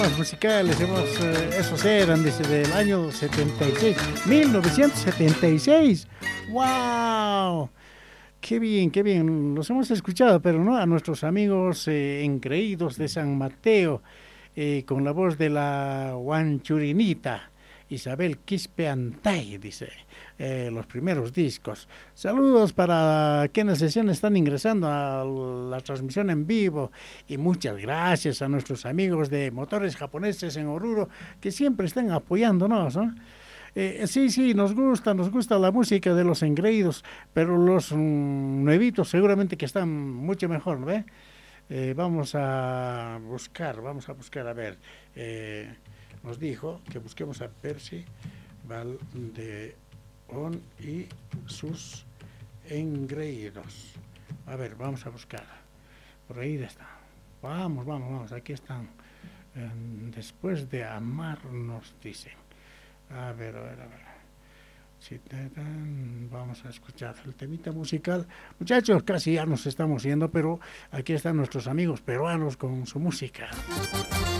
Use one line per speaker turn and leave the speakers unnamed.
Musicales, esos eran desde el año 76, 1976. ¡Wow! Qué bien, qué bien. Los hemos escuchado, pero no a nuestros amigos engreídos de San Mateo, con la voz de la guanchurinita, Isabel Quispe Antay, dice, los primeros discos. Saludos para quienes recién están ingresando a la transmisión en vivo y muchas gracias a nuestros amigos de Motores Japoneses en Oruro que siempre están apoyándonos, ¿no? Sí, sí, nos gusta la música de los engreídos, pero los nuevitos seguramente que están mucho mejor, ¿no ve? Vamos a buscar, a ver, nos dijo que busquemos a Percy Valdeón y sus engreídos. A ver, vamos a buscar, por ahí está. Vamos, aquí están. Después de amarnos, dicen. A ver. Si vamos a escuchar el temita musical. Muchachos, casi ya nos estamos yendo, pero aquí están nuestros amigos peruanos con su música.